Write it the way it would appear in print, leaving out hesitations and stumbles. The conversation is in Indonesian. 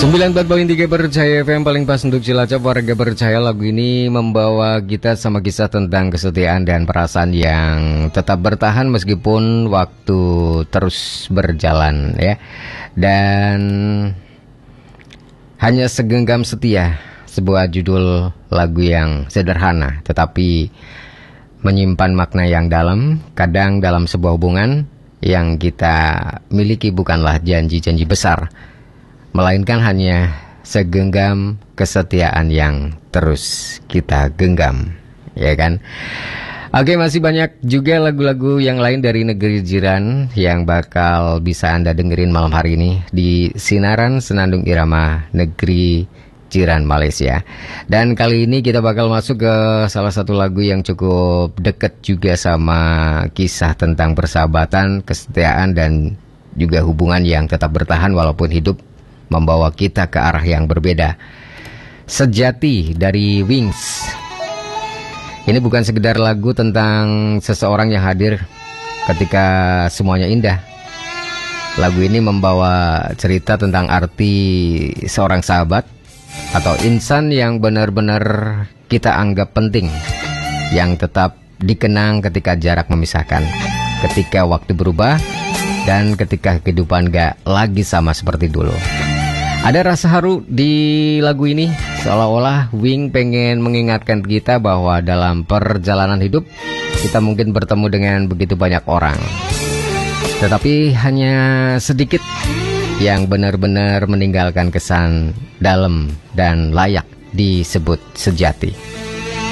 94.3 Percaya FM, paling pas untuk Cilacap. Warga percaya lagu ini membawa kita sama kisah tentang kesetiaan dan perasaan yang tetap bertahan meskipun waktu terus berjalan ya. Dan hanya segenggam setia, sebuah judul lagu yang sederhana tetapi menyimpan makna yang dalam. Kadang dalam sebuah hubungan yang kita miliki bukanlah janji-janji besar, melainkan hanya segenggam kesetiaan yang terus kita genggam, ya kan? Oke, masih banyak juga lagu-lagu yang lain dari negeri jiran yang bakal bisa Anda dengerin malam hari ini di Sinaran Senandung Irama Negeri Jiran Malaysia. Dan kali ini kita bakal masuk ke salah satu lagu yang cukup dekat juga sama kisah tentang persahabatan, kesetiaan, dan juga hubungan yang tetap bertahan walaupun hidup membawa kita ke arah yang berbeda. Sejati dari Wings. Ini bukan sekedar lagu tentang seseorang yang hadir ketika semuanya indah. Lagu ini membawa cerita tentang arti seorang sahabat atau insan yang benar-benar kita anggap penting, yang tetap dikenang ketika jarak memisahkan, ketika waktu berubah, dan ketika kehidupan gak lagi sama seperti dulu. Ada rasa haru di lagu ini, seolah-olah Wing pengen mengingatkan kita bahwa dalam perjalanan hidup kita mungkin bertemu dengan begitu banyak orang, tetapi hanya sedikit yang benar-benar meninggalkan kesan dalam dan layak disebut sejati.